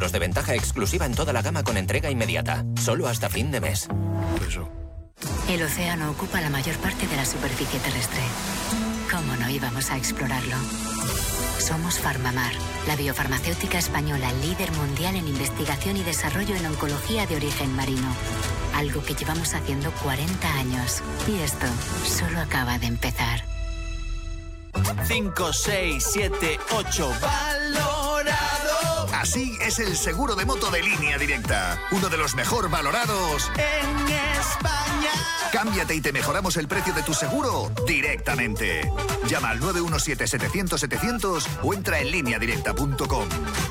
euros de ventaja exclusiva en toda la gama con entrega inmediata. Solo hasta fin de mes. Eso. El océano ocupa la mayor parte de la superficie terrestre. ¿Cómo no íbamos a explorarlo? Somos Farmamar, la biofarmacéutica española líder mundial en investigación y desarrollo en oncología de origen marino. Algo que llevamos haciendo 40 años. Y esto solo acaba de empezar. 5, 6, 7, 8. ¡Valorado! Así es el seguro de moto de Línea Directa. Uno de los mejor valorados en España. Cámbiate y te mejoramos el precio de tu seguro directamente. Llama al 917-700-700 o entra en lineadirecta.com.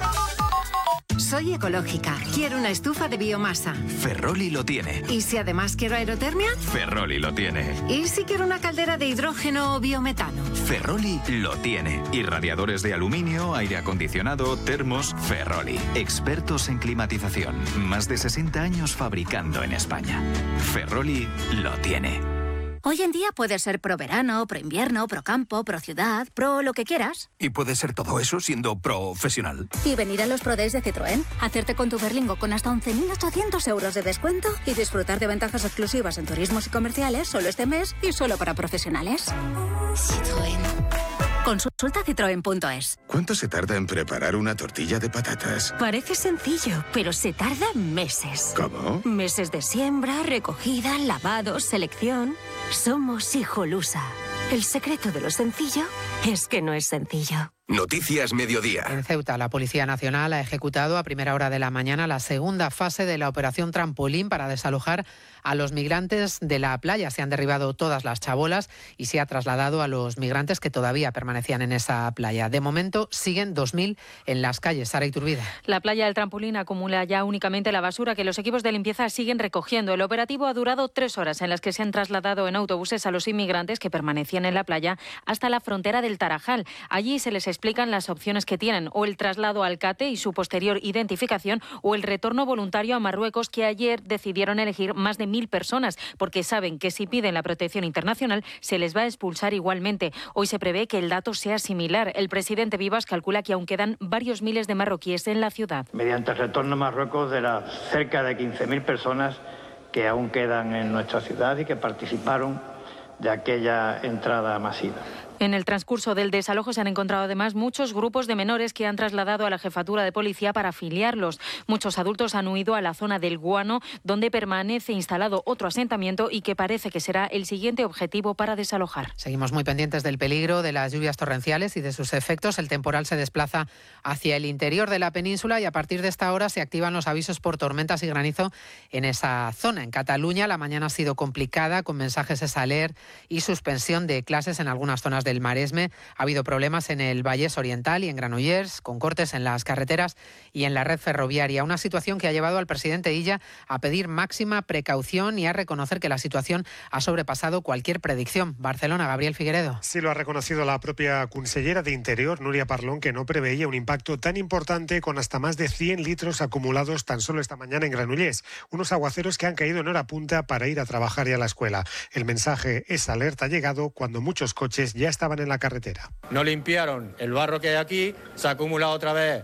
Soy ecológica. Quiero una estufa de biomasa. Ferroli lo tiene. ¿Y si además quiero aerotermia? Ferroli lo tiene. ¿Y si quiero una caldera de hidrógeno o biometano? Ferroli lo tiene. Y radiadores de aluminio, aire acondicionado, termos, Ferroli. Expertos en climatización. Más de 60 años fabricando en España. Ferroli lo tiene. Hoy en día puedes ser pro verano, pro invierno, pro campo, pro ciudad, pro lo que quieras. Y puede ser todo eso siendo profesional. Y venir a los Pro Days de Citroën, hacerte con tu Berlingo con hasta 11.800 euros de descuento y disfrutar de ventajas exclusivas en turismos y comerciales solo este mes y solo para profesionales. Citroën. Consulta citroen.es. ¿Cuánto se tarda en preparar una tortilla de patatas? Parece sencillo, pero se tarda meses. ¿Cómo? Meses de siembra, recogida, lavado, selección. Somos Hijolusa. El secreto de lo sencillo es que no es sencillo. Noticias Mediodía. En Ceuta, la Policía Nacional ha ejecutado a primera hora de la mañana la segunda fase de la operación Trampolín para desalojar a los migrantes de la playa. Se han derribado todas las chabolas y se ha trasladado a los migrantes que todavía permanecían en esa playa. De momento siguen 2.000 en las calles. Sara Iturbide. La playa del Trampolín acumula ya únicamente la basura que los equipos de limpieza siguen recogiendo. El operativo ha durado 3 horas en las que se han trasladado en autobuses a los inmigrantes que permanecían en la playa hasta la frontera del Tarajal. Allí se les explican las opciones que tienen, o el traslado al CATE y su posterior identificación, o el retorno voluntario a Marruecos, que ayer decidieron elegir más de 1.000 personas, porque saben que si piden la protección internacional se les va a expulsar igualmente. Hoy se prevé que el dato sea similar. El presidente Vivas calcula que aún quedan varios miles de marroquíes en la ciudad. Mediante el retorno a Marruecos de las cerca de 15.000 personas que aún quedan en nuestra ciudad y que participaron de aquella entrada masiva. En el transcurso del desalojo se han encontrado además muchos grupos de menores que han trasladado a la jefatura de policía para afiliarlos. Muchos adultos han huido a la zona del Guano, donde permanece instalado otro asentamiento y que parece que será el siguiente objetivo para desalojar. Seguimos muy pendientes del peligro de las lluvias torrenciales y de sus efectos. El temporal se desplaza hacia el interior de la península y a partir de esta hora se activan los avisos por tormentas y granizo en esa zona. En Cataluña la mañana ha sido complicada, con mensajes de alert y suspensión de clases en algunas zonas del Maresme. Ha habido problemas en el Vallés Oriental y en Granollers, con cortes en las carreteras y en la red ferroviaria. Una situación que ha llevado al presidente Illa a pedir máxima precaución y a reconocer que la situación ha sobrepasado cualquier predicción. Barcelona, Gabriel Figueredo. Sí, lo ha reconocido la propia consellera de Interior, Núria Parlon, que no preveía un impacto tan importante, con hasta más de 100 litros acumulados tan solo esta mañana en Granollers. Unos aguaceros que han caído en hora punta para ir a trabajar y a la escuela. El mensaje, esa alerta, ha llegado cuando muchos coches ya estaban en la carretera. No limpiaron el barro que hay aquí, se ha acumulado otra vez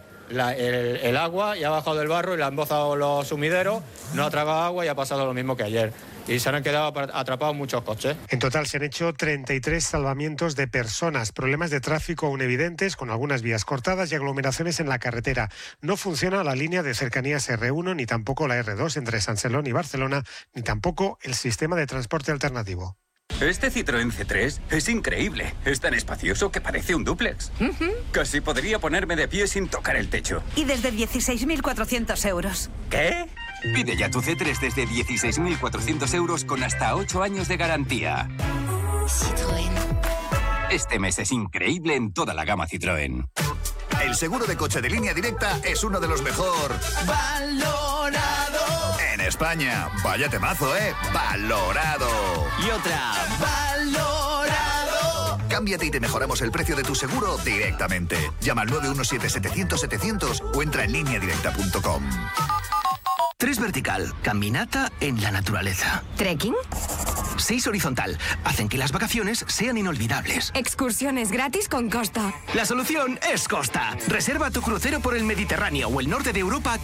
el agua y ha bajado el barro y le han embozado los sumideros, no ha tragado agua y ha pasado lo mismo que ayer. Y se han quedado atrapados muchos coches. En total se han hecho 33 salvamientos de personas. Problemas de tráfico aún evidentes, con algunas vías cortadas y aglomeraciones en la carretera. No funciona la línea de cercanías R1, ni tampoco la R2 entre San Celón y Barcelona, ni tampoco el sistema de transporte alternativo. Este Citroën C3 es increíble. Es tan espacioso que parece un dúplex. Casi podría ponerme de pie sin tocar el techo. Y desde 16.400 euros. ¿Qué? Pide ya tu C3 desde 16.400 euros con hasta 8 años de garantía. Citroën. Este mes es increíble en toda la gama Citroën. El seguro de coche de Línea Directa es uno de los mejor valorado en España. Vaya temazo, ¿eh? Valorado. Y otra, valorado. Cámbiate y te mejoramos el precio de tu seguro directamente. Llama al 917-700-700 o entra en lineadirecta.com. 3 vertical, caminata en la naturaleza. ¿Trekking? 6 horizontal, hacen que las vacaciones sean inolvidables. Excursiones gratis con Costa. La solución es Costa. Reserva tu crucero por el Mediterráneo o el norte de Europa